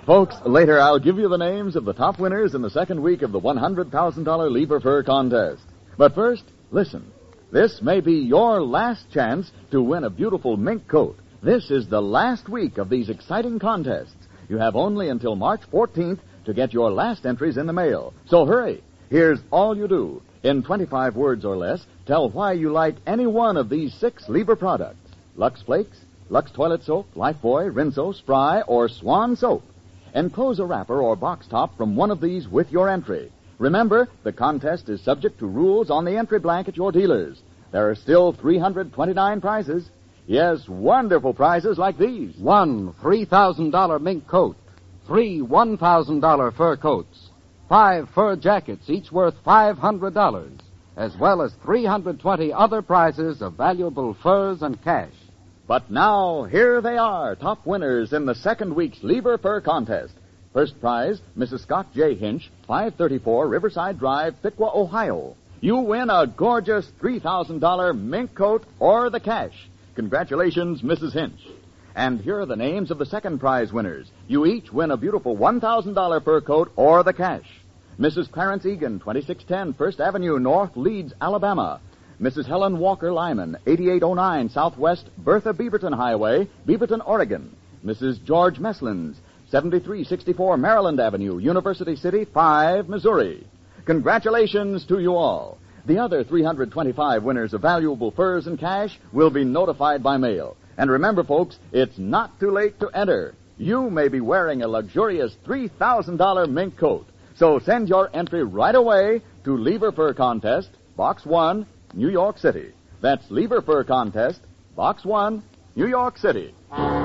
Folks, later I'll give you the names of the top winners in the second week of the $100,000 Lever Fur contest. But first, listen. This may be your last chance to win a beautiful mink coat. This is the last week of these exciting contests. You have only until March 14th to get your last entries in the mail. So hurry. Here's all you do. In 25 words or less, tell why you like any one of these 6 Lever products. Lux Flakes, Lux Toilet Soap, Lifebuoy, Rinso, Spry, or Swan Soap. Enclose a wrapper or box top from one of these with your entry. Remember, the contest is subject to rules on the entry blank at your dealers. There are still 329 prizes. Yes, wonderful prizes like these. 1 $3,000 mink coat. 3 $1,000 fur coats. 5 fur jackets, each worth $500, as well as 320 other prizes of valuable furs and cash. But now, here they are, top winners in the second week's Lever Fur contest. First prize, Mrs. Scott J. Hinch, 534 Riverside Drive, Piqua, Ohio. You win a gorgeous $3,000 mink coat or the cash. Congratulations, Mrs. Hinch. And here are the names of the second prize winners. You each win a beautiful $1,000 fur coat or the cash. Mrs. Clarence Egan, 2610 First Avenue North, Leeds, Alabama. Mrs. Helen Walker Lyman, 8809 Southwest Bertha Beaverton Highway, Beaverton, Oregon. Mrs. George Meslins, 7364 Maryland Avenue, University City, 5, Missouri. Congratulations to you all. The other 325 winners of valuable furs and cash will be notified by mail. And remember, folks, it's not too late to enter. You may be wearing a luxurious $3,000 mink coat. So send your entry right away to Lever Fur Contest, Box 1, New York City. That's Lever Fur Contest, Box 1, New York City.